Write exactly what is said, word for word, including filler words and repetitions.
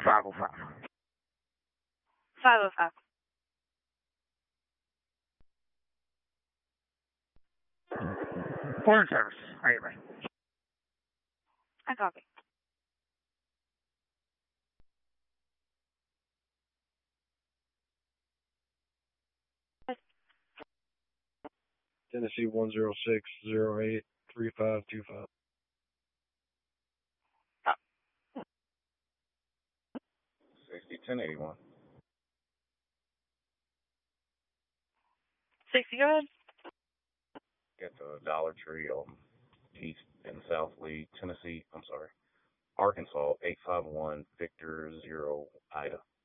five oh five. five oh five. Foreign service. Are you ready? I copy. Tennessee one zero six zero eight three five two five. Sixty ten eighty one. sixty, go ahead. Get the Dollar Tree on East and South Lee, Tennessee. I'm sorry, Arkansas eight five one Victor zero Ida.